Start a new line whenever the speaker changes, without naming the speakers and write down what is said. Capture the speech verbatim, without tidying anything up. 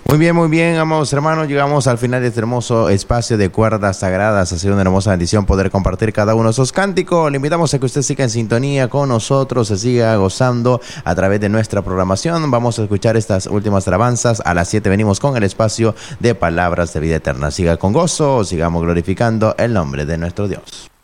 Muy bien, muy bien, amados hermanos, llegamos al final de este hermoso espacio de cuerdas sagradas. Ha sido una hermosa bendición poder compartir cada uno de esos cánticos. Le invitamos a que usted siga en sintonía con nosotros, se siga gozando a través de nuestra programación. Vamos a escuchar estas últimas alabanzas. A las siete venimos con el espacio de palabras de vida eterna. Siga con gozo, sigamos glorificando el nombre de nuestro Dios.